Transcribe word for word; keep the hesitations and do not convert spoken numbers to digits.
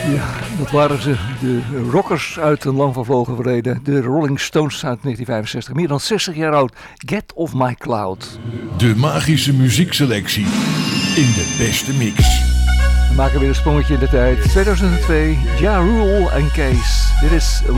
Ja, dat waren ze, de rockers uit een lang vervlogen verleden. De Rolling Stones uit negentien vijfenzestig, meer dan zestig jaar oud. Get Off My Cloud. De magische muziekselectie in de beste mix. We maken weer een sprongetje in de tijd. tweeduizend twee, Ja Rule en Kees. Dit is